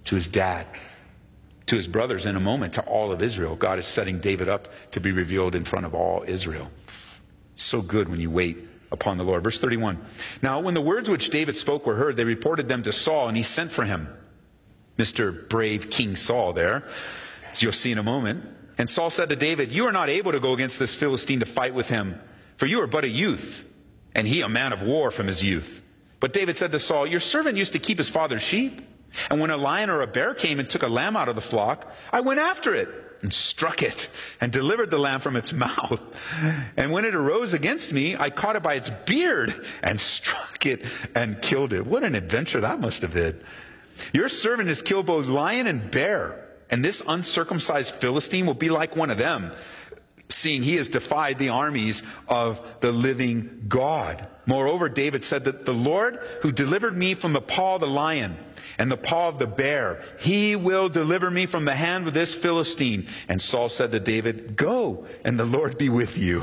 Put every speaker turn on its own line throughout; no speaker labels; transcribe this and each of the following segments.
to his dad, to his brothers in a moment, to all of Israel. God is setting David up to be revealed in front of all Israel. It's so good when you wait upon the Lord. Verse 31. Now, when the words which David spoke were heard, they reported them to Saul, and he sent for him. Mr. Brave King Saul there, as you'll see in a moment. And Saul said to David, you are not able to go against this Philistine to fight with him, for you are but a youth, and he a man of war from his youth. But David said to Saul, your servant used to keep his father's sheep, and when a lion or a bear came and took a lamb out of the flock, I went after it and struck it and delivered the lamb from its mouth. And when it arose against me, I caught it by its beard and struck it and killed it. What an adventure that must have been. Your servant has killed both lion and bear, and this uncircumcised Philistine will be like one of them, seeing he has defied the armies of the living God. Moreover, David said that the Lord who delivered me from the paw of the lion and the paw of the bear, he will deliver me from the hand of this Philistine. And Saul said to David, go, and the Lord be with you.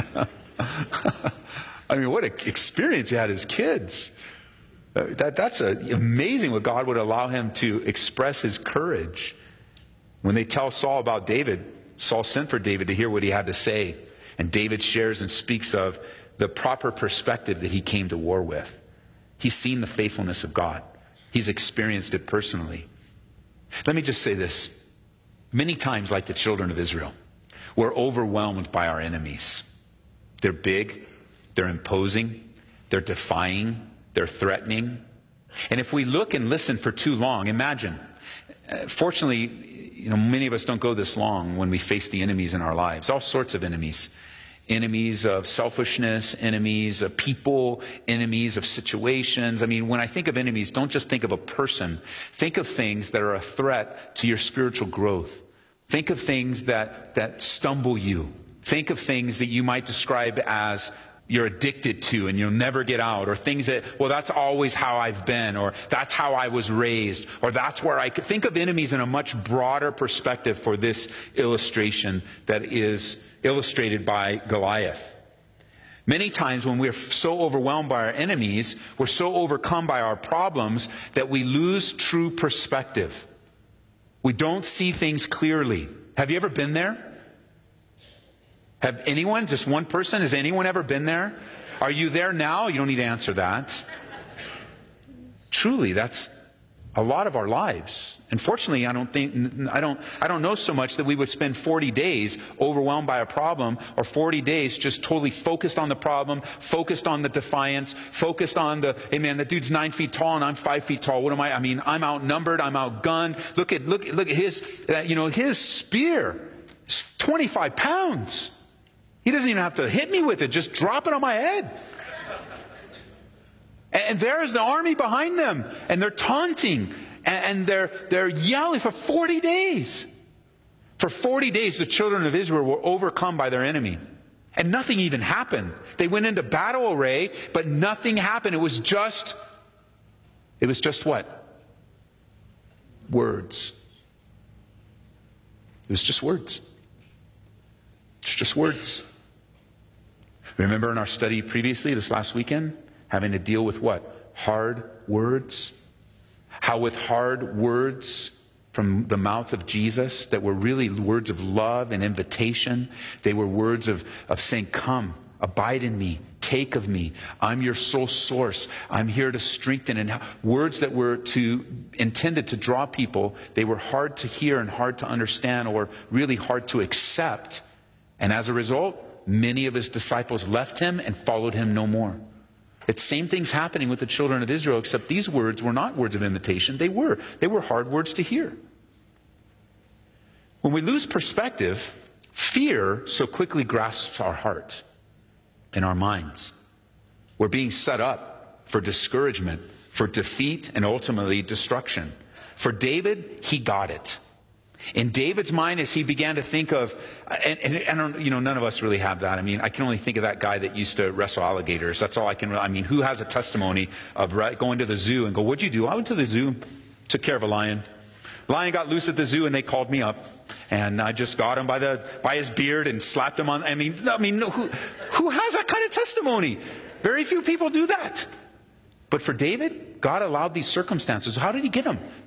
I mean, what an experience he had as kids. That's amazing what God would allow him to express his courage. When they tell Saul about David, Saul sent for David to hear what he had to say. And David shares and speaks of the proper perspective that he came to war with. He's seen the faithfulness of God. He's experienced it personally. Let me just say this. Many times, like the children of Israel, we're overwhelmed by our enemies. They're big, they're imposing, they're defying, they're threatening. And if we look and listen for too long, imagine. Fortunately, many of us don't go this long when we face the enemies in our lives. All sorts of enemies. Enemies of selfishness, enemies of people, enemies of situations. I mean, when I think of enemies, don't just think of a person. Think of things that are a threat to your spiritual growth. Think of things that stumble you. Think of things that you might describe as you're addicted to and you'll never get out, or things that, well, that's always how I've been, or that's how I was raised, or that's where I could think of enemies in a much broader perspective for this illustration that is illustrated by Goliath. Many times when we're so overwhelmed by our enemies, we're so overcome by our problems that we lose true perspective. We don't see things clearly. Have you ever been there? Have anyone, just one person, has anyone ever been there? Are you there now? You don't need to answer that. Truly, that's a lot of our lives. Unfortunately, I don't know so much that we would spend 40 days overwhelmed by a problem, or 40 days just totally focused on the problem, focused on the defiance, focused on the, hey man, that dude's 9 feet tall and I'm 5 feet tall. What am I? I mean, I'm outnumbered, I'm outgunned. Look at his, his spear is 25 pounds. He doesn't even have to hit me with it. Just drop it on my head. And there's the army behind them. And they're taunting. And they're yelling for 40 days. For 40 days, the children of Israel were overcome by their enemy. And nothing even happened. They went into battle array, but nothing happened. It was just what? Words. It was just words. It's just words. Remember in our study previously, this last weekend, having to deal with what? Hard words. How with hard words from the mouth of Jesus that were really words of love and invitation, they were words of saying, come, abide in me, take of me. I'm your sole source. I'm here to strengthen. And words that were intended to draw people, they were hard to hear and hard to understand, or really hard to accept. And as a result, many of his disciples left him and followed him no more. It's same things happening with the children of Israel, except these words were not words of invitation. They were hard words to hear. When we lose perspective, fear so quickly grasps our heart and our minds. We're being set up for discouragement, for defeat, and ultimately destruction. For David, he got it. In David's mind, as he began to think of, none of us really have that. I mean, I can only think of that guy that used to wrestle alligators. That's all I can. I mean, who has a testimony of going to the zoo and go, "What'd you do?" "I went to the zoo, took care of a lion. Lion got loose at the zoo, and they called me up, and I just got him by his beard and slapped him on." I mean, who has that kind of testimony? Very few people do that. But for David, God allowed these circumstances. How did he get him?